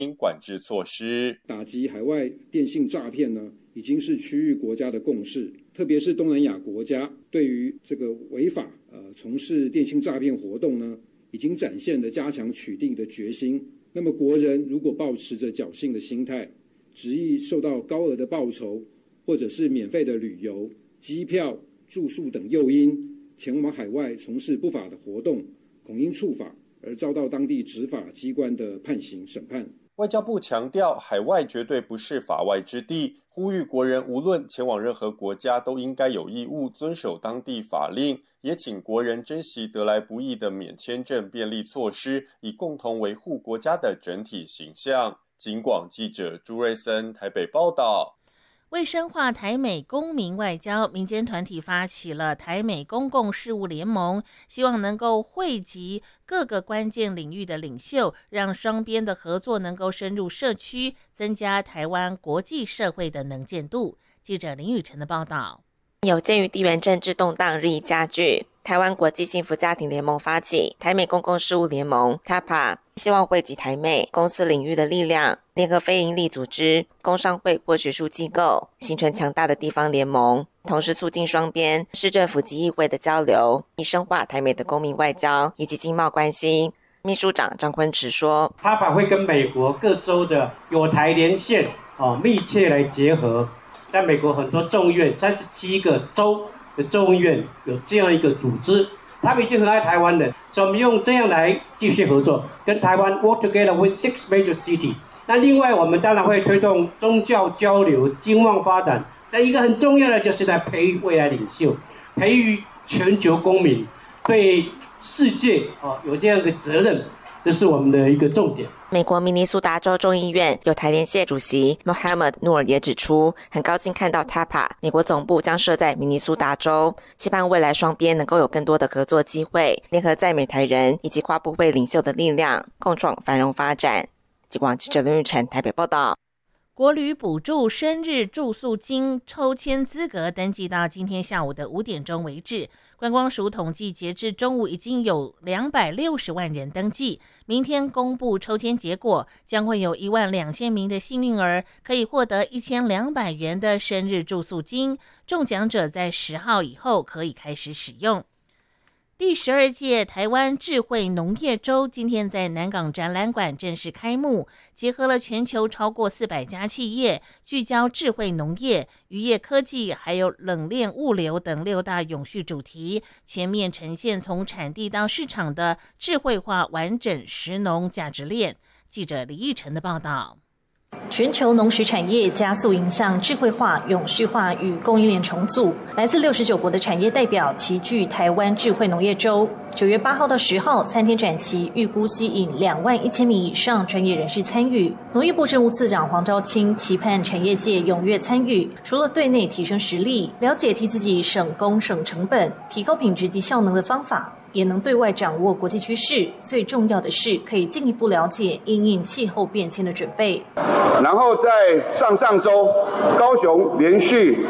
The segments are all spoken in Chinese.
管制措施。 打击海外电信诈骗呢，已经是区域国家的共识，特别是东南亚国家对于这个违法从事电信诈骗活动呢，已经展现了加强取缔的决心。那么国人如果抱持着侥幸的心态，执意受到高额的报酬或者是免费的旅游、机票、住宿等诱因，前往海外从事不法的活动，恐因触法而遭到当地执法机关的判刑审判。 外交部强调，海外绝对不是法外之地，呼吁国人无论前往任何国家，都应该有义务遵守当地法令，也请国人珍惜得来不易的免签证便利措施，以共同维护国家的整体形象。警广记者朱瑞森台北报道。 为深化台美公民外交，民间团体发起了台美公共事务联盟，希望能够汇集各个关键领域的领袖，让双边的合作能够深入社区，增加台湾国际社会的能见度。记者林宇辰的报道。 有鉴于地缘政治动荡日益加剧，台湾国际幸福家庭联盟发起台美公共事务联盟 TAPA， 希望汇集台美公司领域的力量，联合非营利组织、工商会或学术机构，形成强大的地方联盟，同时促进双边市政府及议会的交流，以深化台美的公民外交以及经贸关系。秘书长张坤池说 ，TAPA 会跟美国各州的友台连线密切来结合。在美国很多众议院37个州的众议院有这样一个组织，他们已经很爱台湾人，所以我们用这样来继续合作，跟台湾 work together with 6 major cities。那另外我们当然会推动宗教交流、经贸发展。那一个很重要的就是在培育未来领袖，培育全球公民，对世界有这样一个责任，这是我们的一个重点。 美国明尼苏达州众议院友台连线主席 Mohammed Noor 也指出，很高兴看到 TAPA 美国总部将设在明尼苏达州，期盼未来双边能够有更多的合作机会，联合在美台人以及跨部会领袖的力量，共创繁荣发展。警广记者林玉成台北报道。 国旅补助生日住宿金抽签资格登记到今天下午的5点钟为止，观光署统计截至中午已经有260万人登记，明天公布抽签结果，将会有12000名的幸运儿可以获得1200元的生日住宿金，中奖者在10号以后可以开始使用。第12届台湾智慧农业周今天在南港展览馆正式开幕，结合了全球超过400家企业，聚焦智慧农业、渔业科技还有冷链物流等6大永续主题，全面呈现从产地到市场的智慧化完整食农价值链。记者李义成的报道。 全球农食产业加速迎向智慧化、永续化与供应链重组，来自69国的产业代表齐聚台湾智慧农业周。9月8号到10号3天展期，预估吸引21000名以上专业人士参与。农业部政务次长黄昭清期盼产业界踊跃参与，除了对内提升实力，了解替自己省工省成本、提高品质及效能的方法，也能对外掌握国际趋势，最重要的是可以进一步了解因应气候变迁的准备。 然后在上周，高雄连续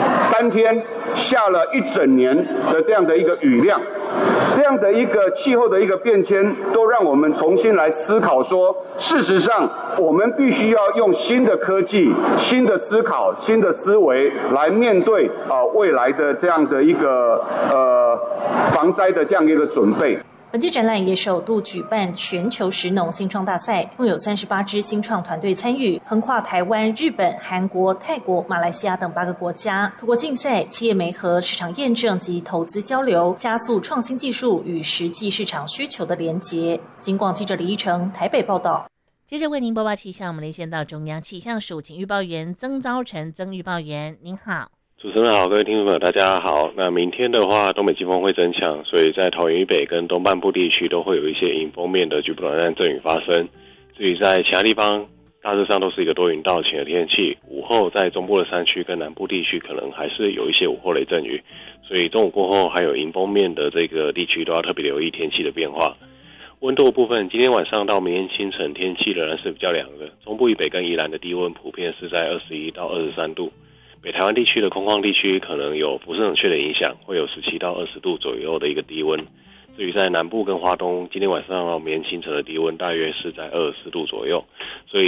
3天下了1整年的这样的一个雨量，这样的一个气候的一个变迁，都让我们重新来思考说，事实上我们必须要用新的科技、新的思考、新的思维来面对未来的这样的一个防灾的这样一个准备。 本届展览也首度举办全球食农新创大赛，共有38支新创团队参与，横跨台湾、日本、韩国、泰国、马来西亚等8个国家。透过竞赛、企业媒合、市场验证及投资交流，加速创新技术与实际市场需求的连结。警广记者李一成台北报道。 接着为您播报气象，我们连线到中央气象署，请预报员曾昭成曾预报员，您好。 主持人好，各位听众朋友大家好。那明天的话，东北季风会增强，所以在桃园以北跟东半部地区都会有一些迎风面的局部短暂阵雨发生。至于在其他地方，大致上都是一个多云到晴的天气。午后在中部的山区跟南部地区可能还是有一些午后雷阵雨，所以中午过后还有迎风面的这个地区都要特别留意天气的变化。温度的部分，今天晚上到明天清晨天气仍然是比较凉的，中部以北跟宜兰的低温普遍是在21到23度。北台湾地区的空旷地区可能有不是很确的影响，会有17到20度左右的一个低温。 至于在南部跟花东，今天晚上到明天清晨的低温大约是在24度左右，所以